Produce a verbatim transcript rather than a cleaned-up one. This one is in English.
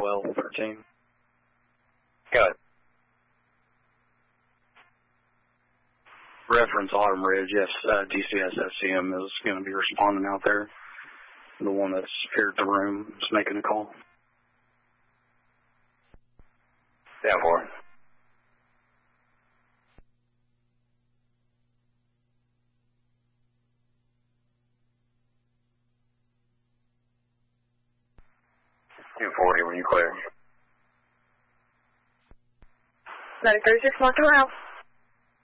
twelve thirteen. Got it. Reference Autumn Ridge, yes, uh, D C S S C M is going to be responding out there. The one that's here at the room is making a call. Down for it. two forty when you clear. nine thirty-six, mark around.